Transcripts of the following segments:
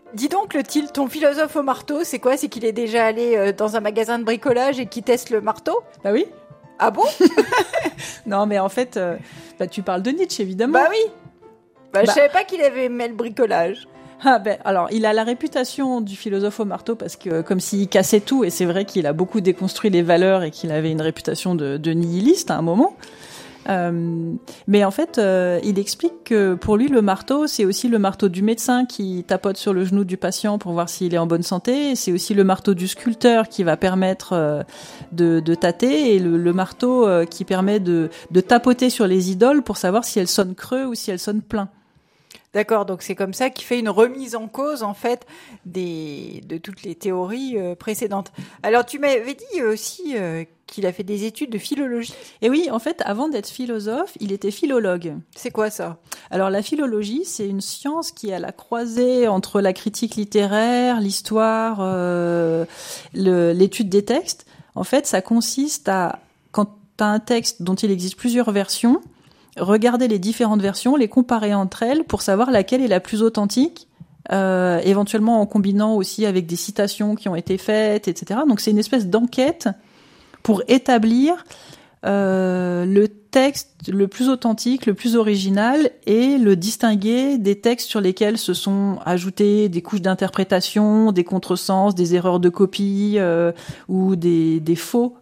Dis donc, Clotilde, ton philosophe au marteau, c'est quoi? C'est qu'il est déjà allé dans un magasin de bricolage et qu'il teste le marteau? Bah oui. Ah bon? Non, mais en fait, tu parles de Nietzsche, évidemment. Bah oui. Je savais pas qu'il avait aimé le bricolage. Ah alors, il a la réputation du philosophe au marteau parce que comme s'il cassait tout, et c'est vrai qu'il a beaucoup déconstruit les valeurs et qu'il avait une réputation de nihiliste à un moment. Mais en fait, il explique que pour lui, le marteau, c'est aussi le marteau du médecin qui tapote sur le genou du patient pour voir s'il est en bonne santé. Et c'est aussi le marteau du sculpteur qui va permettre de tâter, et le marteau qui permet de tapoter sur les idoles pour savoir si elles sonnent creux ou si elles sonnent plein. D'accord, donc c'est comme ça qu'il fait une remise en cause, en fait, de toutes les théories précédentes. Alors, tu m'avais dit aussi qu'il a fait des études de philologie. Et oui, en fait, avant d'être philosophe, il était philologue. C'est quoi ça? Alors, la philologie, c'est une science qui est à la croisée entre la critique littéraire, l'histoire, l'étude des textes. En fait, ça consiste à, quand tu as un texte dont il existe plusieurs versions, regarder les différentes versions, les comparer entre elles pour savoir laquelle est la plus authentique, éventuellement en combinant aussi avec des citations qui ont été faites, etc. Donc c'est une espèce d'enquête pour établir le texte le plus authentique, le plus original, et le distinguer des textes sur lesquels se sont ajoutées des couches d'interprétation, des contresens, des erreurs de copie ou des faux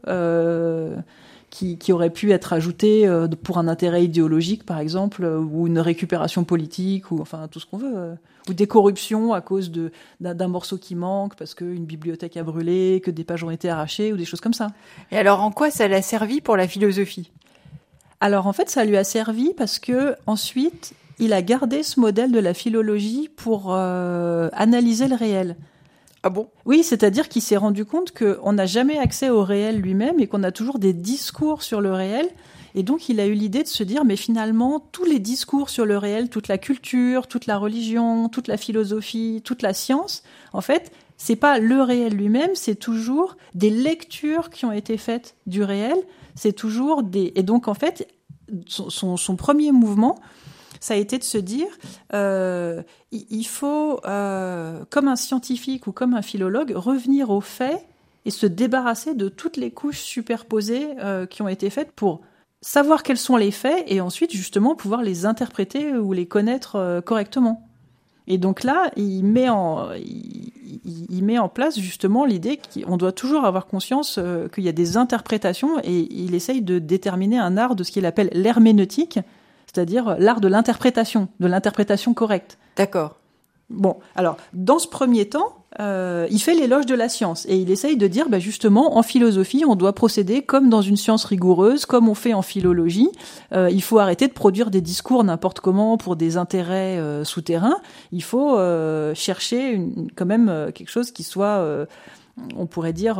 qui auraient pu être ajoutés pour un intérêt idéologique, par exemple, ou une récupération politique, ou enfin tout ce qu'on veut, ou des corruptions à cause d'un morceau qui manque, parce qu'une bibliothèque a brûlé, que des pages ont été arrachées, ou des choses comme ça. Et alors, en quoi ça l'a servi pour la philosophie? Alors, en fait, ça lui a servi parce que ensuite, il a gardé ce modèle de la philologie pour analyser le réel. Ah bon? Oui, c'est-à-dire qu'il s'est rendu compte qu'on n'a jamais accès au réel lui-même et qu'on a toujours des discours sur le réel. Et donc, il a eu l'idée de se dire, mais finalement, tous les discours sur le réel, toute la culture, toute la religion, toute la philosophie, toute la science, en fait, c'est pas le réel lui-même, c'est toujours des lectures qui ont été faites du réel. C'est toujours des... Et donc, en fait, son premier mouvement, ça a été de se dire, il faut, comme un scientifique ou comme un philologue, revenir aux faits et se débarrasser de toutes les couches superposées qui ont été faites pour savoir quels sont les faits et ensuite, justement, pouvoir les interpréter ou les connaître correctement. Et donc là, il met en place justement l'idée qu'on doit toujours avoir conscience qu'il y a des interprétations, et il essaye de déterminer un art de ce qu'il appelle l'herméneutique, c'est-à-dire l'art de l'interprétation correcte. D'accord. Bon, alors, dans ce premier temps, il fait l'éloge de la science, et il essaye de dire, justement, en philosophie, on doit procéder comme dans une science rigoureuse, comme on fait en philologie. Il faut arrêter de produire des discours n'importe comment pour des intérêts souterrains. Il faut chercher quand même quelque chose qui soit, on pourrait dire,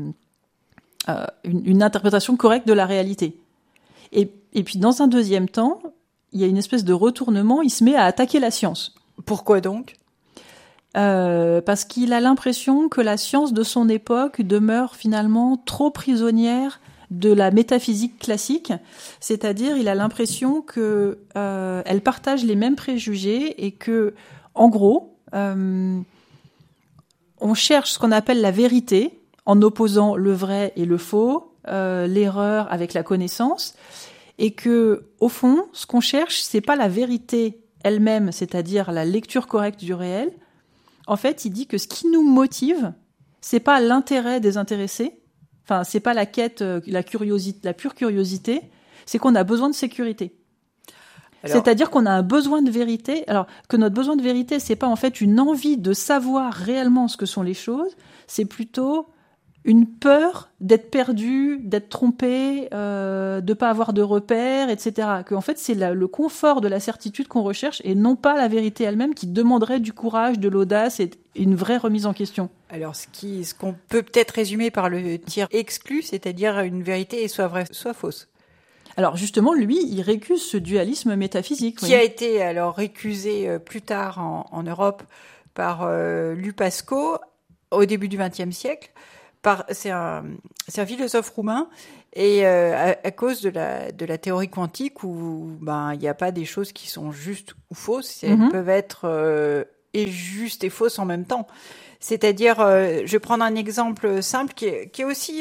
une interprétation correcte de la réalité. Et puis, dans un deuxième temps, il y a une espèce de retournement, il se met à attaquer la science. Pourquoi donc ? Parce qu'il a l'impression que la science de son époque demeure finalement trop prisonnière de la métaphysique classique, c'est-à-dire il a l'impression que elle partage les mêmes préjugés et que, en gros, on cherche ce qu'on appelle la vérité en opposant le vrai et le faux, l'erreur avec la connaissance, et que, au fond, ce qu'on cherche, c'est pas la vérité elle-même, c'est-à-dire la lecture correcte du réel. En fait, il dit que ce qui nous motive, c'est pas l'intérêt des intéressés, enfin, c'est pas la quête, la curiosité, la pure curiosité, c'est qu'on a besoin de sécurité. C'est-à-dire qu'on a un besoin de vérité. Alors, que notre besoin de vérité, c'est pas en fait une envie de savoir réellement ce que sont les choses, c'est plutôt une peur d'être perdu, d'être trompé, de pas avoir de repères, etc. Que en fait, c'est le confort de la certitude qu'on recherche et non pas la vérité elle-même qui demanderait du courage, de l'audace et une vraie remise en question. Alors, ce qu'on peut peut-être résumer par le tiers exclu, c'est-à-dire une vérité est soit vraie, soit fausse. Alors justement, lui, il récuse ce dualisme métaphysique. Qui a été alors récusé plus tard en Europe par Lupasco au début du XXe siècle. C'est un philosophe roumain, et à cause de la théorie quantique où il n'y a pas des choses qui sont justes ou fausses, elles peuvent être est juste et fausse en même temps. C'est-à-dire, je vais prendre un exemple simple qui est aussi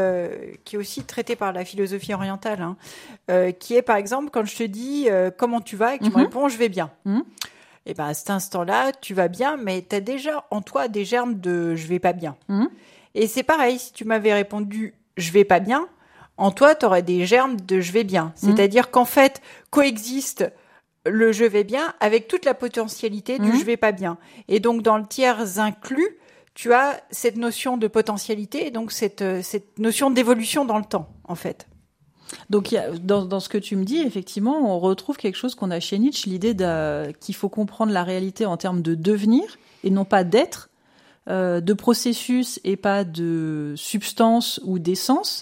traité par la philosophie orientale, qui est par exemple quand je te dis comment tu vas et que tu me réponds je vais bien. Et ben à cet instant-là, tu vas bien, mais tu as déjà en toi des germes de je vais pas bien. Et c'est pareil, si tu m'avais répondu je vais pas bien, en toi tu aurais des germes de je vais bien. C'est-à-dire qu'en fait, coexiste le je vais bien avec toute la potentialité du je vais pas bien. Et donc, dans le tiers inclus, tu as cette notion de potentialité et donc cette notion d'évolution dans le temps, en fait. Donc, dans ce que tu me dis, effectivement, on retrouve quelque chose qu'on a chez Nietzsche, l'idée qu'il faut comprendre la réalité en termes de devenir et non pas d'être, de processus et pas de substance ou d'essence.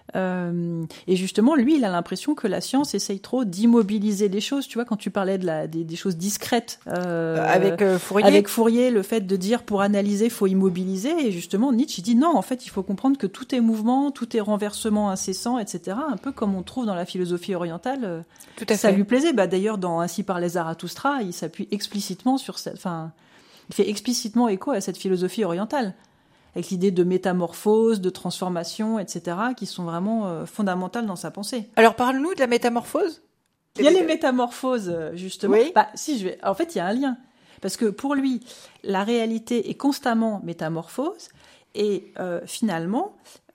Et justement, lui, il a l'impression que la science essaye trop d'immobiliser les choses. Tu vois, quand tu parlais des choses discrètes avec Fourier. Avec Fourier, le fait de dire pour analyser, faut immobiliser. Et justement, Nietzsche, il dit non, en fait, il faut comprendre que tout est mouvement, tout est renversement incessant, etc. Un peu comme on trouve dans la philosophie orientale. Tout à fait. Ça lui plaisait. D'ailleurs, dans Ainsi parlait Zarathustra, il s'appuie explicitement sur cette. Enfin, il fait explicitement écho à cette philosophie orientale, avec l'idée de métamorphose, de transformation, etc., qui sont vraiment fondamentales dans sa pensée. Alors, parle-nous de la métamorphose. Il y a les métamorphoses, justement. Oui. En fait, il y a un lien. Parce que pour lui, la réalité est constamment métamorphose. Et finalement,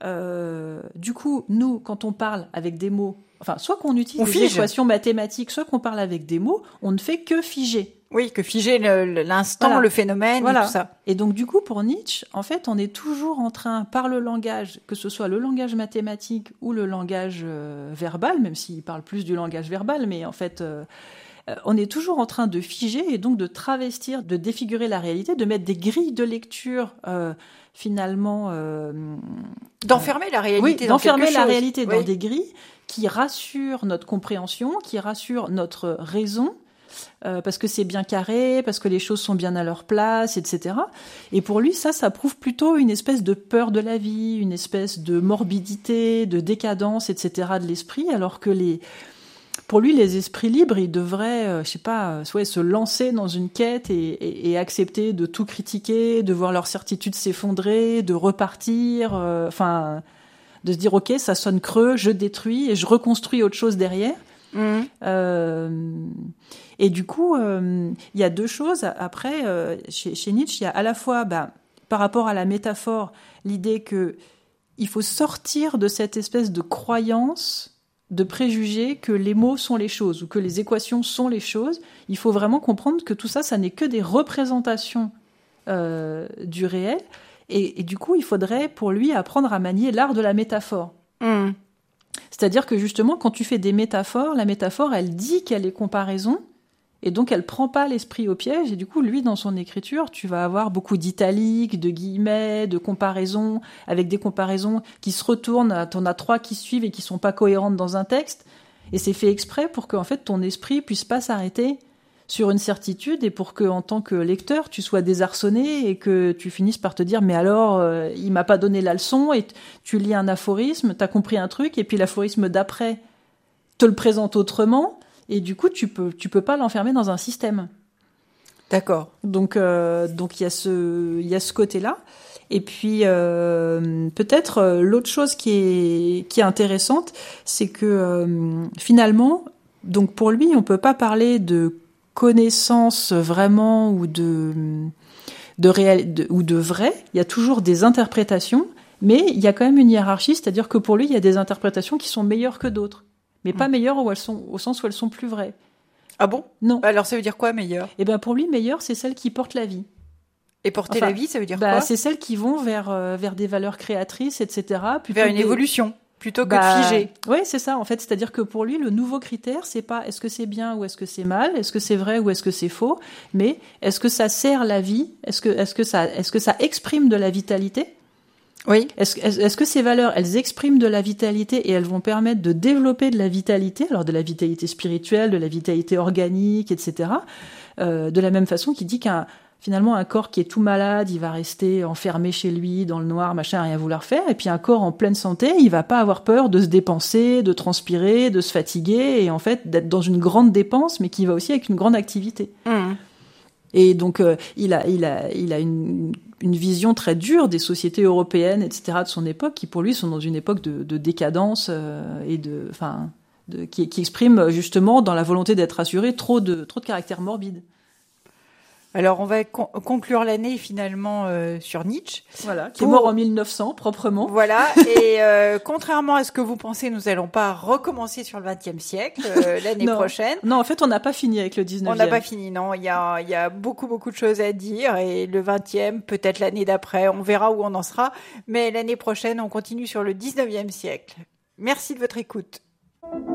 du coup, nous, quand on parle avec des mots, enfin, soit qu'on utilise des équations mathématiques, soit qu'on parle avec des mots, on ne fait que figer. Oui, que figer l'instant, voilà. Le phénomène, voilà. Et tout ça. Et donc, du coup, pour Nietzsche, en fait, on est toujours en train, par le langage, que ce soit le langage mathématique ou le langage verbal, même s'il parle plus du langage verbal, mais en fait, on est toujours en train de figer et donc de travestir, de défigurer la réalité, de mettre des grilles de lecture, finalement... d'enfermer la réalité dans d'enfermer quelque la chose. Réalité dans des grilles qui rassurent notre compréhension, qui rassurent notre raison, parce que c'est bien carré, parce que les choses sont bien à leur place, etc. Et pour lui, ça prouve plutôt une espèce de peur de la vie, une espèce de morbidité, de décadence, etc. de l'esprit, alors que pour lui, les esprits libres, ils devraient, se lancer dans une quête et accepter de tout critiquer, de voir leur certitude s'effondrer, de repartir, de se dire, ok, ça sonne creux, je détruis et je reconstruis autre chose derrière. Et du coup, il y a deux choses. Après, chez Nietzsche, il y a à la fois, par rapport à la métaphore, l'idée que il faut sortir de cette espèce de croyance, de préjugé que les mots sont les choses ou que les équations sont les choses. Il faut vraiment comprendre que tout ça, ça n'est que des représentations du réel. Et du coup, il faudrait, pour lui, apprendre à manier l'art de la métaphore. C'est-à-dire que justement, quand tu fais des métaphores, la métaphore, elle dit qu'elle est comparaison, et donc elle prend pas l'esprit au piège. Et du coup, lui, dans son écriture, tu vas avoir beaucoup d'italiques, de guillemets, de comparaisons, avec des comparaisons qui se retournent. T'en as 3 qui suivent et qui sont pas cohérentes dans un texte. Et c'est fait exprès pour que, en fait, ton esprit puisse pas s'arrêter sur une certitude et pour que, en tant que lecteur, tu sois désarçonné et que tu finisses par te dire, mais alors, il m'a pas donné la leçon, et tu lis un aphorisme, t'as compris un truc, et puis l'aphorisme d'après te le présente autrement, et du coup, tu peux pas l'enfermer dans un système. D'accord. Donc il y a ce côté-là. Et puis, peut-être, l'autre chose qui est intéressante, c'est que, finalement, donc pour lui, on peut pas parler de connaissance vraiment ou de vrai. Il y a toujours des interprétations, mais il y a quand même une hiérarchie, c'est-à-dire que pour lui, il y a des interprétations qui sont meilleures que d'autres, mais pas meilleures au sens où elles sont plus vraies. Ah bon ? Non. Alors ça veut dire quoi, meilleure ? Eh ben pour lui, meilleure, c'est celles qui portent la vie. Et porter la vie, ça veut dire quoi ? C'est celles qui vont vers des valeurs créatrices, etc. Vers une évolution. Plutôt que de figer. Oui, c'est ça, en fait. C'est-à-dire que pour lui, le nouveau critère, c'est pas est-ce que c'est bien ou est-ce que c'est mal, est-ce que c'est vrai ou est-ce que c'est faux, mais est-ce que ça sert la vie, est-ce que ça exprime de la vitalité ? Oui. Est-ce que ces valeurs, elles expriment de la vitalité et elles vont permettre de développer de la vitalité, alors de la vitalité spirituelle, de la vitalité organique, etc. De la même façon qu'il dit finalement, un corps qui est tout malade, il va rester enfermé chez lui, dans le noir, machin, rien vouloir faire. Et puis un corps en pleine santé, il va pas avoir peur de se dépenser, de transpirer, de se fatiguer, et en fait, d'être dans une grande dépense, mais qui va aussi avec une grande activité. Et donc, il a une vision très dure des sociétés européennes, etc., de son époque, qui pour lui sont dans une époque de décadence qui exprime justement dans la volonté d'être assuré trop de caractère morbide. Alors, on va conclure l'année finalement sur Nietzsche. Voilà, qui est mort en 1900 proprement. Voilà, et contrairement à ce que vous pensez, nous allons pas recommencer sur le XXe siècle l'année prochaine. Non, en fait, on n'a pas fini avec le 19e. On n'a pas fini, non. Il y a beaucoup de choses à dire, et le 20e, peut-être l'année d'après, on verra où on en sera. Mais l'année prochaine, on continue sur le 19e siècle. Merci de votre écoute.